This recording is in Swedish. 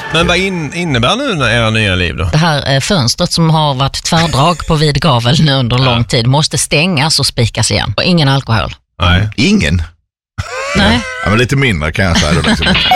Men vad innebär nu era nya liv då? Det här fönstret som har varit tvärdrag på vid gavel nu under lång tid måste stängas och spikas igen. Och ingen alkohol. Nej. Ingen? Nej. Ja, men lite mindre kan jag säga. Då liksom.